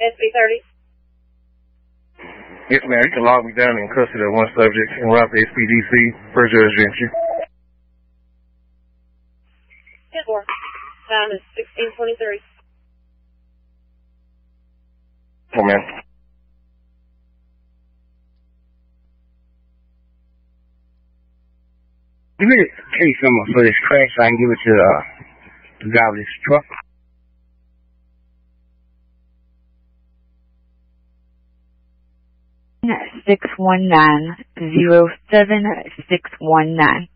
SB30. Yes, ma'am. You can log me down in custody of one subject and route to SPDC per Judge Gentry. 10-4. Time is 16:23. Oh, ma'am. You need a case number for this crash so I can give it to the guy with his truck. $619-07-619.